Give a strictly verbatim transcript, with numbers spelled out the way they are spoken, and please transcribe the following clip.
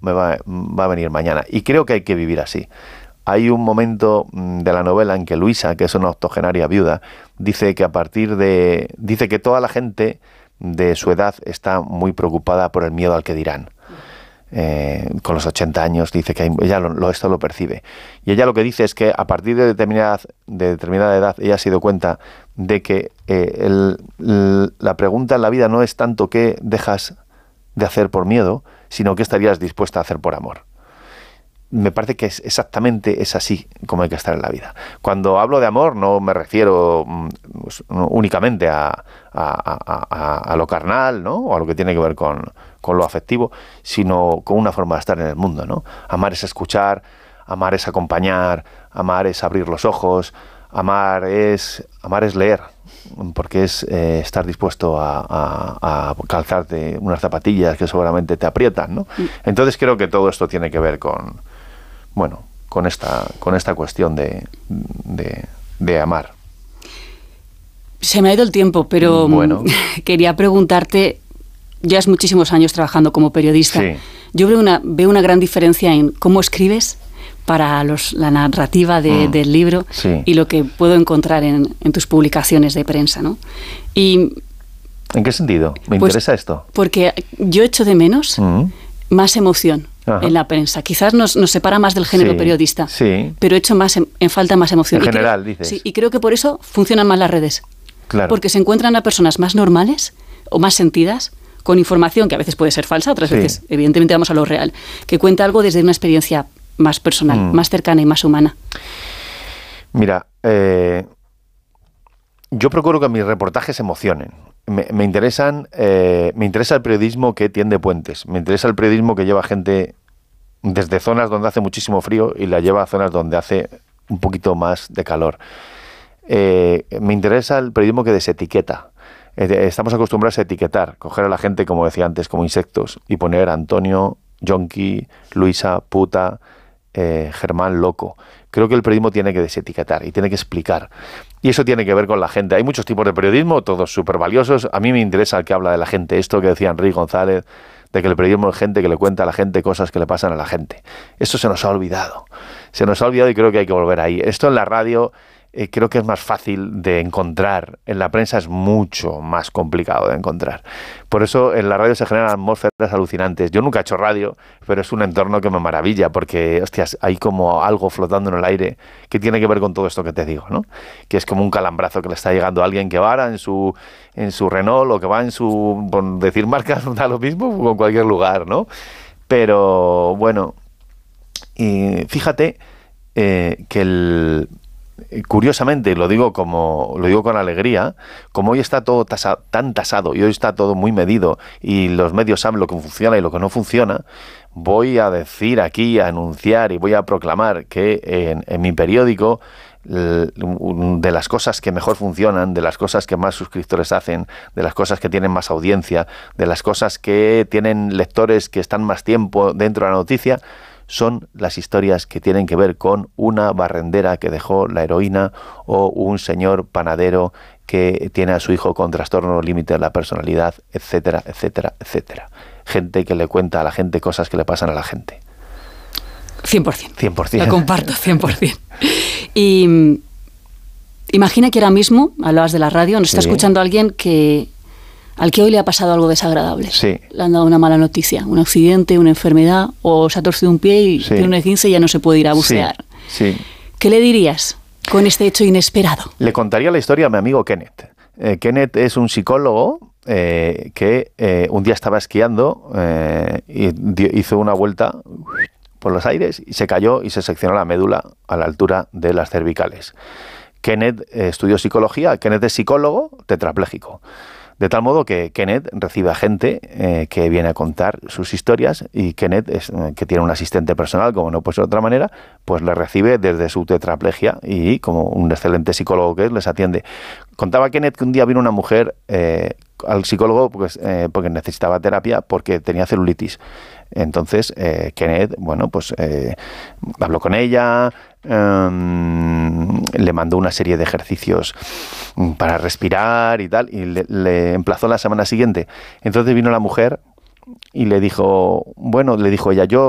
me va, va a venir mañana. Y creo que hay que vivir así. Hay un momento de la novela en que Luisa, que es una octogenaria viuda, dice que a partir de... dice que toda la gente de su edad está muy preocupada por el miedo al que dirán. Eh, con los ochenta años dice que hay, ella lo, lo, esto lo percibe. Y ella lo que dice es que a partir de determinada, de determinada edad ella se dio cuenta de que eh, el, el, la pregunta en la vida no es tanto qué dejas de hacer por miedo, sino qué estarías dispuesta a hacer por amor. Me parece que es exactamente es así como hay que estar en la vida. Cuando hablo de amor no me refiero pues, no, únicamente a, a, a, a, a lo carnal, ¿no? O a lo que tiene que ver con, con lo afectivo, sino con una forma de estar en el mundo, ¿no? Amar es escuchar, amar es acompañar, amar es abrir los ojos, amar es amar es leer, porque es eh, estar dispuesto a, a, a calzarte unas zapatillas que seguramente te aprietan, ¿no? Entonces creo que todo esto tiene que ver con bueno, con esta, con esta cuestión de, de, de amar. Se me ha ido el tiempo, pero bueno. Quería preguntarte, llevas muchísimos años trabajando como periodista. Sí. Yo veo una, veo una gran diferencia en cómo escribes para los, la narrativa de, mm. del libro sí. y lo que puedo encontrar en, en tus publicaciones de prensa, ¿no? Y, ¿en qué sentido? Me pues, interesa esto. Porque yo echo de menos mm. más emoción. Ajá. En la prensa. Quizás nos, nos separa más del género sí, periodista, sí. pero echo más en, en falta más emoción. En y general, creo, dices. Sí, y creo que por eso funcionan más las redes. Claro. Porque se encuentran a personas más normales o más sentidas, con información que a veces puede ser falsa, otras sí. veces, evidentemente, vamos a lo real, que cuenta algo desde una experiencia más personal, mm. más cercana y más humana. Mira, eh, yo procuro que mis reportajes emocionen. Me, me interesan, eh, me interesa el periodismo que tiende puentes. Me interesa el periodismo que lleva gente desde zonas donde hace muchísimo frío y la lleva a zonas donde hace un poquito más de calor. Eh, me interesa el periodismo que desetiqueta. Eh, estamos acostumbrados a etiquetar, coger a la gente, como decía antes, como insectos y poner Antonio, Yonki, Luisa, puta, eh, Germán, loco. Creo que el periodismo tiene que desetiquetar y tiene que explicar. Y eso tiene que ver con la gente. Hay muchos tipos de periodismo, todos súper valiosos. A mí me interesa el que habla de la gente. Esto que decía Enrique González, de que el periodismo es gente que le cuenta a la gente cosas que le pasan a la gente. Eso se nos ha olvidado. Se nos ha olvidado y creo que hay que volver ahí. Esto en la radio eh, creo que es más fácil de encontrar. En la prensa es mucho más complicado de encontrar. Por eso en la radio se generan atmósferas alucinantes. Yo nunca he hecho radio, pero es un entorno que me maravilla porque, hostias, hay como algo flotando en el aire que tiene que ver con todo esto que te digo, ¿no? Que es como un calambrazo que le está llegando a alguien que va en su, en su Renault o que va en su, por decir marcas, da lo mismo con cualquier lugar, ¿no? Pero, bueno, y fíjate eh, que el... Curiosamente, lo digo como lo digo con alegría, como hoy está todo tasa, tan tasado y hoy está todo muy medido y los medios saben lo que funciona y lo que no funciona, voy a decir aquí, a anunciar y voy a proclamar que en, en mi periódico de las cosas que mejor funcionan, de las cosas que más suscriptores hacen, de las cosas que tienen más audiencia, de las cosas que tienen lectores que están más tiempo dentro de la noticia, son las historias que tienen que ver con una barrendera que dejó la heroína o un señor panadero que tiene a su hijo con trastorno límite de la personalidad, etcétera, etcétera, etcétera. Gente que le cuenta a la gente cosas que le pasan a la gente. cien por ciento. cien por ciento. Lo comparto, cien por ciento. Y imagina que ahora mismo, hablabas de la radio, nos sí. está escuchando alguien que... al que hoy le ha pasado algo desagradable. Sí. Le han dado una mala noticia, un accidente, una enfermedad, o se ha torcido un pie y sí. tiene un esguince y ya no se puede ir a bucear. Sí. Sí. ¿Qué le dirías con este hecho inesperado? Le contaría la historia a mi amigo Kenneth. Eh, Kenneth es un psicólogo eh, que eh, un día estaba esquiando eh, y dio, hizo una vuelta por los aires y se cayó y se seccionó la médula a la altura de las cervicales. Kenneth eh, estudió psicología. Kenneth es psicólogo tetrapléjico. De tal modo que Kenneth recibe a gente eh, que viene a contar sus historias y Kenneth, es, eh, que tiene un asistente personal, como no puede ser de otra manera, pues le recibe desde su tetraplegia y, como un excelente psicólogo que es, les atiende. Contaba Kenneth que un día vino una mujer eh, al psicólogo pues, eh, porque necesitaba terapia porque tenía celulitis. Entonces, eh, Kenneth, bueno, pues eh, habló con ella, um, le mandó una serie de ejercicios para respirar y tal, y le, le emplazó la semana siguiente. Entonces vino la mujer y le dijo, bueno, le dijo ella, yo